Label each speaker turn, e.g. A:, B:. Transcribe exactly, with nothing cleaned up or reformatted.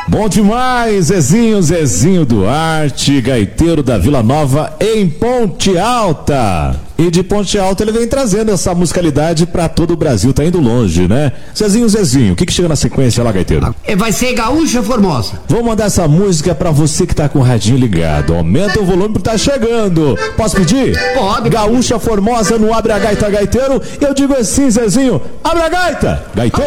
A: Bom demais, Zezinho, Zezinho Duarte, gaiteiro da Vila Nova em Ponte Alta. E de Ponte Alta ele vem trazendo essa musicalidade pra todo o Brasil, tá indo longe, né? Zezinho, Zezinho, o que que chega na sequência lá, gaiteiro?
B: Vai ser Gaúcha Formosa.
A: Vou mandar essa música pra você que tá com o radinho ligado. Aumenta o volume porque tá chegando. Posso pedir?
B: Pode.
A: Gaúcha Formosa no Abre a Gaita, gaiteiro. Eu digo assim, Zezinho, abre a gaita, gaiteiro.